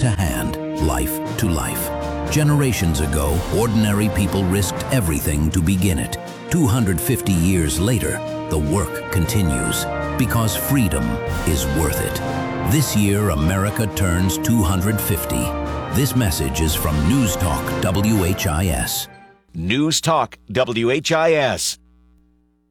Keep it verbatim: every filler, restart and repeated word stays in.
to hand, life to life. Generations ago, ordinary people risked everything to begin it. two hundred fifty years later, the work continues because freedom is worth it. This year, America turns two hundred fifty. This message is from News Talk W H I S. News Talk W H I S.